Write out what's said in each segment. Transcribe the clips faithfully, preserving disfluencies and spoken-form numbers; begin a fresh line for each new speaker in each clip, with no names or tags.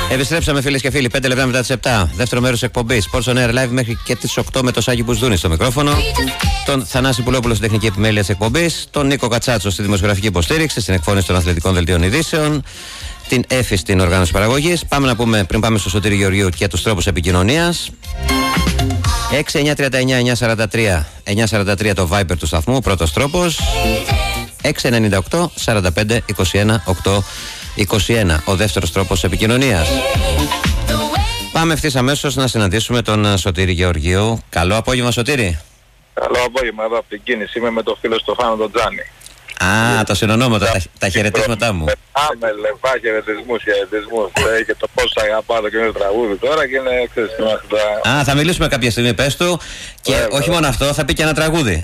Επιστρέψαμε φίλες και φίλοι, πέντε λεπτά μετά τις επτά. Δεύτερο μέρος εκπομπής Sports on Air Live μέχρι και τις οκτώ με τον Σάκη Μπουσδούνη στο μικρόφωνο. Τον Θανάση Πουλόπουλο στην τεχνική επιμέλεια της εκπομπής. Τον Νίκο Κατσάτσο στη δημοσιογραφική υποστήριξη, στην εκφώνηση των αθλητικών δελτίων ειδήσεων. Την Έφη στην οργάνωση παραγωγής. Πάμε να πούμε πριν πάμε στο Σωτήρη Γεωργίου και τους τρόπους επικοινωνίας. έξι εννιά τριάντα εννιά εννιά σαράντα τρία εννιά σαράντα τρία το Viber του σταθμού, πρώτος τρόπος. έξι εννιά οκτώ σαράντα πέντε είκοσι ένα οκτώ είκοσι ένα ο δεύτερος τρόπος επικοινωνίας. Πάμε ευθύς αμέσως να συναντήσουμε τον Σωτήρη Γεωργίου. Καλό απόγευμα, Σωτήρη.
Καλό απόγευμα, εδώ από την κίνηση. Είμαι με το φίλο στο Φάνο τον Τζάνι.
Α, το συνονόματο, τα, τα χαιρετίσματά μου.
Πάμε λεβά, χαιρετισμούς, χαιρετισμούς. Και το πώς αγαπάω το καινούριο τραγούδι τώρα και είναι εξαιρετικά.
Α, θα μιλήσουμε κάποια στιγμή, πες του. Και ε, όχι μόνο αυτό, θα πει και ένα τραγούδι.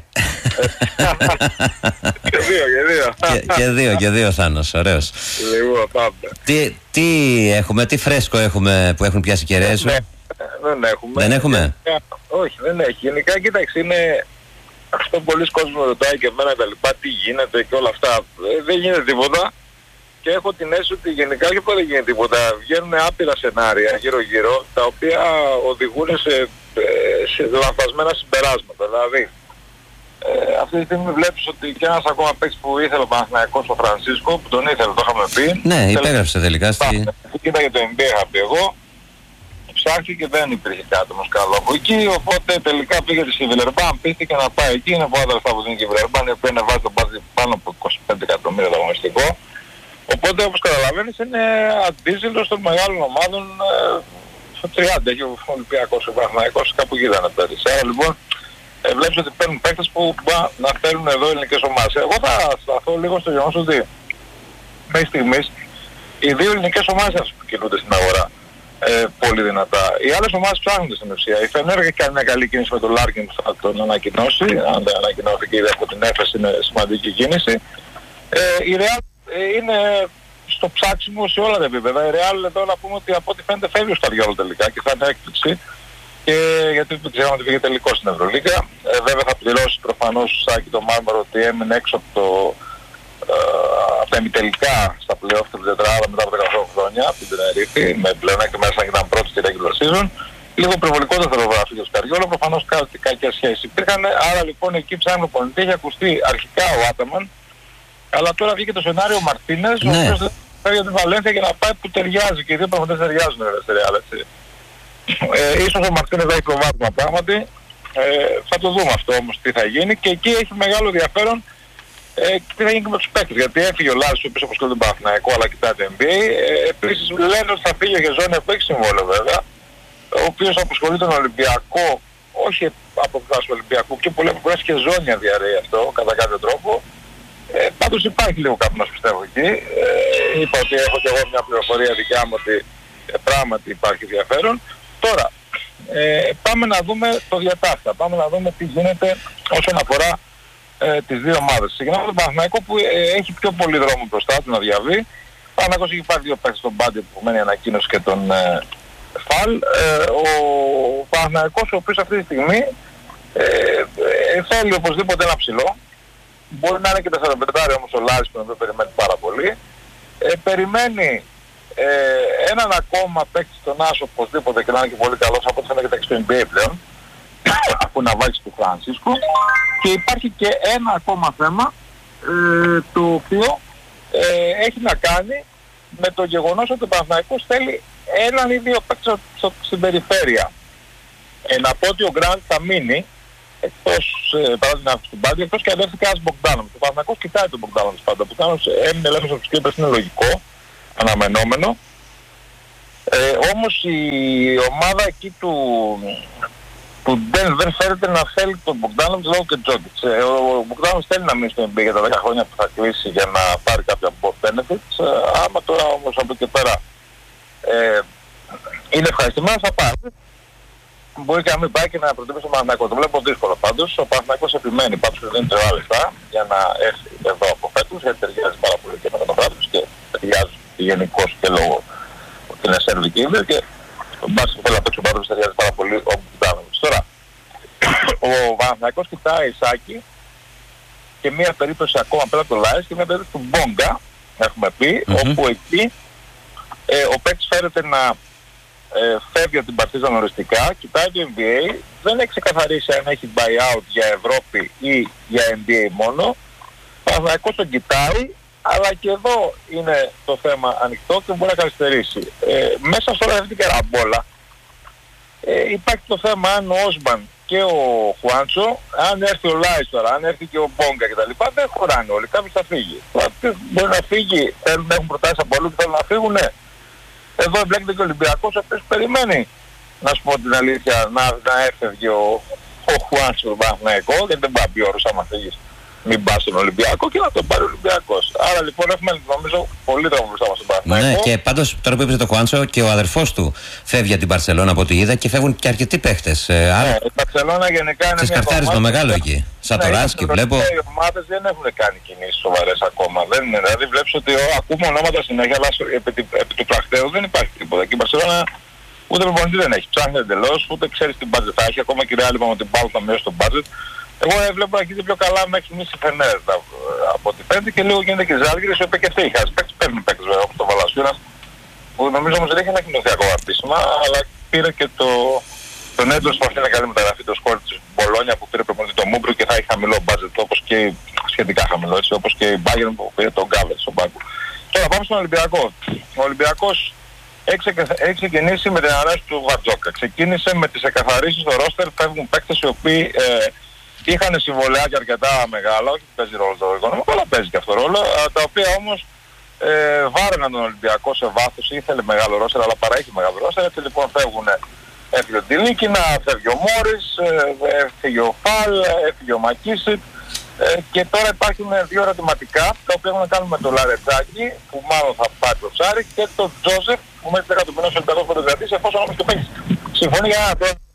Και δύο, και δύο.
και, και δύο, και δύο, Θάνος, ωραίος.
Λοιπόν, πάμε.
Τι, τι έχουμε, τι φρέσκο έχουμε που έχουν πιάσει κεραίες σου?
Ναι, δεν έχουμε.
Δεν έχουμε.
Όχι, δεν έχει. Γενικά, κοίταξε, είναι... Αυτό πολλοί κόσμοι με ρωτάει και εμένα τα λοιπά, τι γίνεται και όλα αυτά. Ε, δεν γίνεται τίποτα και έχω την αίσθηση ότι γενικά και δεν γίνεται τίποτα. Βγαίνουν άπειρα σενάρια γύρω-γύρω τα οποία οδηγούν σε, σε λανθασμένα συμπεράσματα. Δηλαδή, ε, αυτή τη στιγμή βλέπεις ότι και ένας ακόμα παίκτης που ήθελε ο Παναθηναϊκός, ο Φρανσίσκο, που τον ήθελε, το είχαμε πει.
Ναι, υπέγραψε τελικά. Στη...
Κοίταγε το N B A, είχα πει εγώ. Ψάχτη και δεν υπήρχε κάτι όμως καλό από εκεί, οπότε τελικά πήγε στη Βιλερμπάν, πίστηκε να πάει εκεί, είναι πολλά λεφτά που δίνει και η Βιλερμπάν, η οποία είναι βάζει τον μπάζι πάνω από είκοσι πέντε εκατομμύρια το αγωνιστικό. Οπότε όπως καταλαβαίνεις είναι αντίζηλος των μεγάλων ομάδων ε, στο τριάντα, έχει ο Ολυμπιακός, ο Παναθηναϊκός, κάπου γύρανε πέρυσι. Άρα λοιπόν ε, βλέπεις ότι παίρνουν παίκτες που μπα, να θέλουν εδώ ελληνικές ομάδες. Εγώ θα σταθώ λίγο στο γεγονός ότι μέχρι στιγμής οι δύο ελληνικές ομάδες που κινούνται στην αγορά. Ε, πολύ δυνατά. Οι άλλες ομάδες ψάχνονται στην ουσία. Η Φενέρ έχει κάνει μια καλή κίνηση με τον Λάρκιν που θα τον ανακοινώσει. Αν δεν ανακοινώθηκε ήδη από την έφεση, είναι σημαντική κίνηση. Ε, η Real ε, είναι στο ψάξιμο σε όλα τα επίπεδα. Η Real εδώ να πούμε ότι από ό,τι φαίνεται φεύγει ο Σταριόλο τελικά και θα είναι έκπληξη. Και γιατί δεν ξέραμε ότι πήγε τελικό στην Ευρωλίγκα. Ε, βέβαια θα πληρώσει προφανώς ο Σάκη το Μάρμαρο ότι έμεινε έξω από το. Από τα ημιτελικά στα play-off του τετράδα μετά από δεκαοκτώ χρόνια από την Τενερίφη με πλεονέκτημα μέσα να ήταν πρώτη στη regular season. Λίγο προβολικό το θερογράφο για το Σκαριόλο, προφανώς κάτι κακές σχέσεις υπήρχαν, άρα λοιπόν εκεί ψάχνουν πονητή, είχε ακουστεί αρχικά ο Άταμαν, αλλά τώρα βγήκε το σενάριο Μαρτίνες, ναι. Ο οποίος φέρει για την Βαλένθια για να πάει που ταιριάζει και οι δύο πραγματές ταιριάζουν στη Real, έτσι. Ε, ίσως ο Μαρτίνες θα έχει προβάδισμα πράγματι, ε, θα το δούμε αυτό όμως τι θα γίνει και εκεί έχει μεγάλο ενδιαφέρον. Ε, τι θα γίνει και με τους παίκτες, γιατί έφυγε ο Λάζος ο οποίος αποσχολείται τον Παναθηναϊκό αλλά κοιτάει το N B A. Ε, επίσης λένε ότι θα φύγει ο Γεζόνια που έχει συμβόλαιο βέβαια, ο οποίος αποσχολεί τον Ολυμπιακό, όχι από πλευράς του Ολυμπιακού και πολύ από πλευράς και ζώνια διαρρέει αυτό κατά κάποιο τρόπο. Ε, πάντως υπάρχει λίγο κάποιος πιστεύω εκεί. Ε, είπα ότι έχω και εγώ μια πληροφορία δικιά μου ότι ε, πράγματι υπάρχει ενδιαφέρον. Τώρα, ε, πάμε να δούμε το διατάφτα, πάμε να δούμε τι γίνεται όσον αφορά Ε, τις δύο ομάδες. Ξεκινάμε με τον Παναθηναϊκό που ε, έχει πιο πολύ δρόμο μπροστά του να διαβεί. Ο Παναθηναϊκός έχει πάρει δύο παίκτες στον Πάντη που μένει ανακοίνωση και τον ε, Φαλ. Ε, ο Παναθηναϊκός ο οποίος αυτή τη στιγμή ε, ε, θέλει οπωσδήποτε ένα ψηλό. Μπορεί να είναι και τεσσαροπεντάρι όμως ο Λάρης που δεν περιμένει πάρα πολύ. Ε, περιμένει ε, έναν ακόμα παίκτη στον Άσο οπωσδήποτε και να είναι και πολύ καλός από ό,τι φαίνεται και στο N B A πλέον. Από να βάλει του Φρανσίσκο και υπάρχει και ένα ακόμα θέμα ε, το οποίο ε, έχει να κάνει με το γεγονός ότι ο Παναθηναϊκός θέλει έναν ή δύο παίκτες στην περιφέρεια. Ε, να πω ότι ο Γκραντ θα μείνει εκτός ε, παρά την άφηση του Μπάντι, εκτός και αδέρφηκε ένας Μπογκδάνοβιτς. Ο Παναθηναϊκός κοιτάει τον Μπογκδάνοβιτς πάντα. Ο Μπογκδάνοβιτς έμεινε ελεύθερος από τους Clippers, είναι λογικό, αναμενόμενο. Ε, όμως η ομάδα εκεί του που δεν, δεν φέρεται να θέλει τον Μπογκδάνοβιτς λόγω και Τζόκιτς. Ε, ο Μπογκδάνοβιτς θέλει να μείνει στο N B A για τα δέκα χρόνια που θα κλείσει για να πάρει κάποια benefits. Ε, άμα τώρα όμως από εκεί πέρα ε, είναι ευχαριστημένος θα πάρει. Μπορεί και να μην πάει και να προτιμήσει τον Παναθηναϊκό. Το βλέπω δύσκολο πάντως. Ο Παναθηναϊκός επιμένει πάντως ότι δεν είναι τρελά λεφτά για να έρθει εδώ από φέτος, γιατί ταιριάζει πάρα πολύ και με τον κράτος και ταιριάζει γενικώς και λόγω ότι είναι σερβική ήμερ και ο μπάσκετ που θέλει να παίξει ο Παναθηναϊκός ταιριάζει πάρα πολύ ο Μπογκδάνοβιτς. Τώρα, ο Παναθηναϊκός κοιτάει Σάκη και μια περίπτωση ακόμα πέρα από το Λάις και μια περίπτωση του Μπόγκα, έχουμε πει, mm-hmm. όπου εκεί ε, ο παίκτης φέρεται να ε, φεύγει από την Παρτίζαν οριστικά, κοιτάει το N B A, δεν έχει ξεκαθαρίσει αν έχει buyout για Ευρώπη ή για N B A μόνο. Ο Παναθηναϊκός τον κοιτάει, αλλά και εδώ είναι το θέμα ανοιχτό και μπορεί να καθυστερήσει. Ε, μέσα σε όλα αυτή την καραμπόλα ε, υπάρχει το θέμα αν ο Όσμαν και ο Χουάντσο, αν έρθει ο Λάις τώρα, αν έρθει και ο Μπόγκα κτλ. Δεν χωράνε όλοι, κάποιος θα φύγει. Μπορεί να φύγει, θέλουν να έχουν προτάσεις από αλλού και θέλουν να φύγουν, ναι. Εδώ εμπλέκεται και ο Ολυμπιακός, ο οποίος περιμένει, να σου πω την αλήθεια, να, να έφευγε ο, ο Χουάντσο στον Παναθηναϊκό, γιατί δεν πάει όρους άμα φύγεις. Μην πας στον Ολυμπιακό και να τον πάρει ο Ολυμπιακός. Άρα λοιπόν έχουμε νομίζω πολύ δρόμο μπροστά μας στον Παναθηναϊκό.
Ναι, και πάντως τώρα που είπες το Χουάντσο και ο αδερφός του φεύγει από την Μπαρσελόνα από ό,τι είδα και φεύγουν και αρκετοί παίχτες. Ε, άρα...
Ναι, η Μπαρσελόνα γενικά είναι.
Σε σκαρτάρισμα μεγάλο εκεί. Σατοράσκι, ναι, βλέπω.
Οι ομάδες δεν έχουν κάνει κινήσεις σοβαρές ακόμα. Δεν είναι. Δηλαδή βλέπεις ότι ο, ακούμε ονόματα συνέχεια, αλλά επί, επί του πρακτέου δεν υπάρχει τίποτα. Και η Μπαρσελόνα ούτε προπονητή δεν έχει. Ψάχνει εντελώς, ούτε ξέρει τι budget θα έχει. Ακόμα και η Real είπαμε ότι πάλι θα μειώσει το budget. Εγώ βλέπω να γίνεται πιο καλά μέχρι στιγμής η Φενέρ από ό,τι φαίνεται και λίγο γίνεται και η Ζάλγκιρις, η οποία και αυτή έχει χάσει. Παίκτες παίρνουν παίκτες βέβαια, όπως το Βαλασσιούνας, που νομίζω όμως δεν έχει ανακοινωθεί ακόμα επίσημα, αλλά πήρε και το, τον έντος που αυτή είναι καλή μεταγραφή, το σκόρ της Μπολόνια που πήρε προπονητή το Μούμπρου και θα έχει χαμηλό μπάτζετ, όπως και σχετικά χαμηλό, έτσι, όπως και η Bayern που πήρε τον Γκάβετ στον πάγκο. Τώρα πάμε στον Ολυμπιακό. Ο Ολυμπιακός έχει ξεκινήσει με την ανάρρωση του Βαρτζόκα. Ξεκίνησε με τις εκαθαρίσεις στο ρόστερ, φεύγουν παίκτες οι οποίοι ε, είχαν συμβολαιάκια αρκετά μεγάλα, όχι που παίζει ρόλο το οικονομικό, αλλά παίζει και αυτό ρόλο, τα οποία όμως ε, βάραιναν τον Ολυμπιακό σε βάθος, ήθελε μεγάλο ρόστερ, αλλά παραέχει μεγάλο ρόστερ, έτσι λοιπόν φεύγουν, έφυγε ο Ντιλίκινα, φεύγει ο Μόρις, έφυγε ο Φαλ, έφυγε ο Μακίσιτ, ε, και τώρα υπάρχουν δύο ερωτηματικά, τα οποία έχουν να κάνουν με τον Λαρετζάκη, που μάλλον θα πάρει το ψάρι, και τον Τζόζεφ, που μέχρι δέκα του μηνός ο Ολυμπιακός θα τον κρατήσει, εφόσον όμως το παίξει. Συμφωνεί για ένα τρόπο.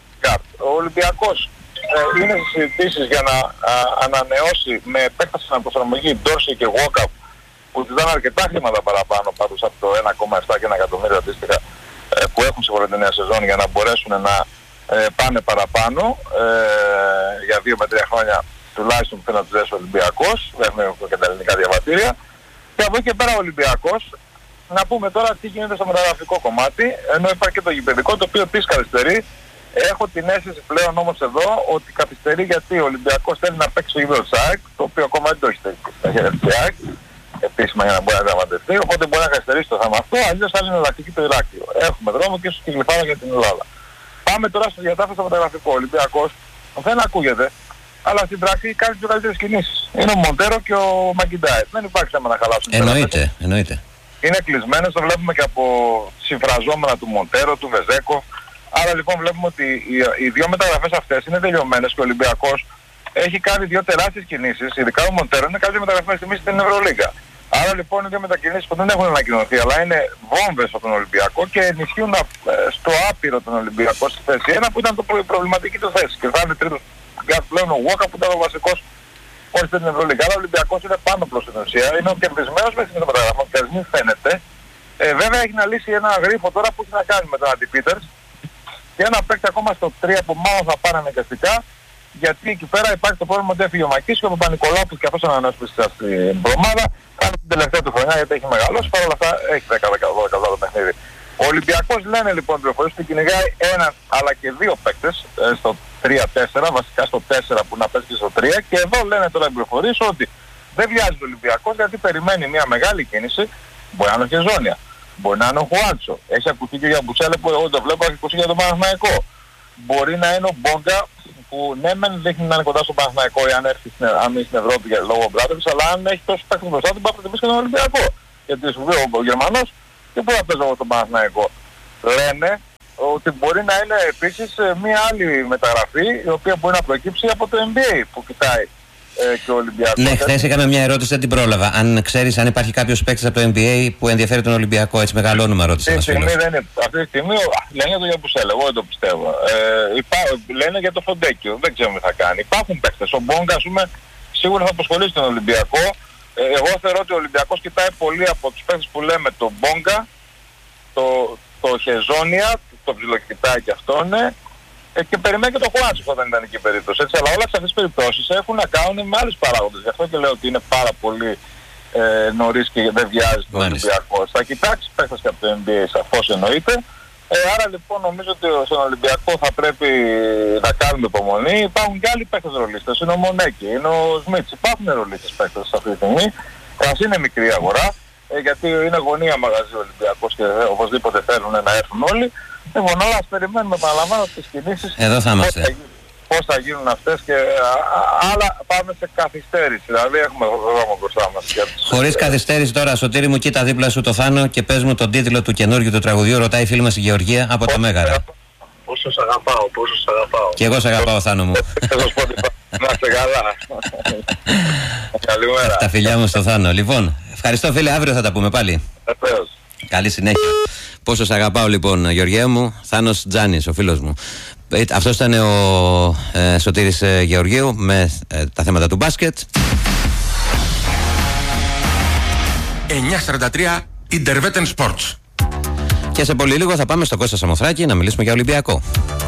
Ο Ολυμπιακός Ε, είναι στις συζητήσεις για να α, ανανεώσει με επέκταση στην προσαρμογή Ντόρση και Γουόκαπ, που τους δάνε αρκετά χρήματα παραπάνω πάντως από το ένα κόμμα επτά και ένα εκατομμύριο αντίστοιχα ε, που έχουν σίγουρα την νέα σεζόν για να μπορέσουν να ε, πάνε παραπάνω ε, για δύο με τρία χρόνια τουλάχιστον που θέλει να τους δέσει ο Ολυμπιακός, έχουμε και τα ελληνικά διαβατήρια, και από εκεί και πέρα ο Ολυμπιακός. Να πούμε τώρα τι γίνεται στο μεταγραφικό κομμάτι, ενώ υπάρχει και το γηπεδικό, το οποίο επίσης καθυστερεί. Έχω την αίσθηση πλέον όμως εδώ ότι καθυστερεί γιατί ο Ολυμπιακός θέλει να παίξει το γήπεδο της ΑΕΚ, το οποίο ακόμα δεν το έχει στα χέρια της ΑΕΚ, επίσημα για να μπορεί να διαμαντευτεί, οπότε μπορεί να καθυστερήσει το θέμα αυτό, αλλιώς θα είναι εναλλακτική το Ηράκλειο. Έχουμε δρόμο και ίσως και γλυφάδα για την Ελλάδα. Πάμε τώρα στο διατάφιο στο μεταγραφικό. Ο Ολυμπιακός δεν ακούγεται, αλλά στην πράξη κάνει τις πιο καλύτερες κινήσεις. Είναι ο Μοντέρο και ο Μακιντάιτ. Δεν υπάρχει θέμα να χαλάσουν.
Εννοείται, εννοείται.
Είναι κλεισμένες, το βλέπουμε και από συμφραζόμενα του Μοντέρο, του Βεζέκο. Άρα λοιπόν βλέπουμε ότι οι, οι δύο μεταγραφές αυτές είναι τελειωμένες και ο Ολυμπιακός έχει κάνει δύο τεράστιες κινήσεις, ειδικά ο Μοντέρο είναι καλή μεταγραφή στη τιμή στην Ευρωλίγκα. Άρα λοιπόν οι δύο μετακινήσεις που δεν έχουν ανακοινωθεί, αλλά είναι βόμβες από τον Ολυμπιακό και ενισχύουν ε, στο άπειρο τον Ολυμπιακό στη θέση ένα που ήταν το προβληματική του θέση. Και θα είναι τρίτος πλέον ο Γουόκα που ήταν ο βασικός όλη την Ευρωλίγκα. Άρα ο Ολυμπιακός είναι πάνω προς την ουσία, είναι ο κερδισμένος με την μεταγραφή, και ας μην φαίνεται. Ε, βέβαια έχει να λύσει ένα γρίφο τώρα που έχει να κάνει με τον Αντι Πίτερς. Και ένα παίκτη ακόμα στο τρία που μάλλον θα πάρει αναγκαστικά, γιατί εκεί πέρα υπάρχει το πρόβλημα ότι έφυγε ο Μακής και ο Παπα-Νικολάου που και αυτός ανανεώσπισε στην εβδομάδα, κάνει την τελευταία του χρονιά γιατί έχει μεγαλώσει, παρ' όλα αυτά έχει δέκα δώδεκα το παιχνίδι. Ο Ολυμπιακός λένε λοιπόν πληροφορίες ότι κυνηγάει έναν αλλά και δύο παίκτες ε, στο τρία τέσσερα, βασικά στο τέσσερα που να παίζει και στο τρία, και εδώ λένε τώρα οι πληροφορίες ότι δεν βιάζει ο Ολυμπιακός γιατί περιμένει μια μεγάλη κίνηση, μπορεί να είναι και ζώνια. Μπορεί να είναι ο Χουάντσο. Έχει ακουστεί και για Μπουτσέλε που εγώ το βλέπω, έχει ακουστεί για τον Παναθηναϊκό. Μπορεί να είναι ο Μπόγκα που ναι μεν δείχνει να είναι κοντά στον Παναθηναϊκό ή αν έρθει στην, αν είναι στην Ευρώπη για λόγω Μπράτοβιτς, αλλά αν έχει τόσο παίκτες μπροστά του, πάει να προτιμήσει και τον Ολυμπιακό. Γιατί σου πει ο, ο Γερμανός και πού θα παίζει εγώ τον Παναθηναϊκό. Λένε ότι μπορεί να είναι επίσης μια άλλη μεταγραφή η οποία μπορεί να προκύψει από το N B A που κοιτάει ε, και ο Ολυμπιακός.
Ναι, χθες έκανα μια ερώτηση, δεν την πρόλαβα. Αν ξέρεις αν υπάρχει κάποιος παίκτης από το N B A που ενδιαφέρει τον Ολυμπιακό, έτσι μεγάλο όνομα, ρώτησε ένας φίλος.
Αυτή τη στιγμή λένε για το Γιαμπουσέλ, εγώ δεν το πιστεύω. Ε, υπά, λένε για το Φοντέκιο, δεν ξέρουμε τι θα κάνει. Υπάρχουν παίκτες. Ο Μπόγκα, ας πούμε, σίγουρα θα απασχολήσει τον Ολυμπιακό. Ε, εγώ θεωρώ ότι ο Ολυμπιακός κοιτάει πολύ από τους παίκτες που λέμε τον Μπόγκα, το, το Χεζόνια, το ψιλοκοιτάει και αυτό είναι. Ε, και περιμένει και το Χουάντσο όταν ήταν εκεί η περίπτωση. Έτσι, αλλά όλα σε αυτές τις περιπτώσεις έχουν να κάνουν με άλλους παράγοντες. Γι' αυτό και λέω ότι είναι πάρα πολύ ε, νωρίς και δεν βιάζει τον Ολυμπιακό. Θα κοιτάξει παίχτες και από το N B A σαφώς εννοείται. Ε, άρα λοιπόν νομίζω ότι στον Ολυμπιακό θα πρέπει να κάνουμε υπομονή. Υπάρχουν και άλλοι παίκτες ρολίστες. Είναι ο Μονέκη, είναι ο Σμίτς. Υπάρχουν ρολίστες παίκτες αυτή τη στιγμή. Ας είναι μικρή αγορά, ε, γιατί είναι γωνία μαγαζί ο Ολυμπιακός και ε, οπωσδήποτε θέλουν να έρθουν όλοι. Λοιπόν, όλα ας περιμένουμε, παραλαμβάνω τις κινήσεις.
Εδώ θα είμαστε.
Πώς θα γίνουν αυτές και α, α, άλλα πάμε σε καθυστέρηση. Δηλαδή έχουμε δρόμο μπροστά μας.
Χωρίς καθυστέρηση τώρα, Σωτήρη μου, κοίτα δίπλα σου το Θάνο και πες μου τον τίτλο του καινούργιου του τραγουδιού. Ρωτάει η φίλη μας η Γεωργία από τα Μέγαρα.
Πόσο σ' αγαπάω, πόσο σ' αγαπάω.
Και εγώ σ' αγαπάω, Θάνο μου.
Να είστε καλά. Καλημέρα.
Τα φιλιά μου στο Θάνο. Λοιπόν, ευχαριστώ φίλε, αύριο θα τα πούμε πάλι.
Βεβαίως.
Καλή συνέχεια. Πόσο σ' αγαπάω λοιπόν, Γεωργία μου. Θάνος Τζάνης, ο φίλος μου. Αυτός ήταν ο ε, Σωτήρης ε, Γεωργίου με ε, τα θέματα του μπάσκετ.
εννιά σαράντα τρία Intervetten Sports.
Και σε πολύ λίγο θα πάμε στο Κώστα Σαμοθράκη να μιλήσουμε για Ολυμπιακό.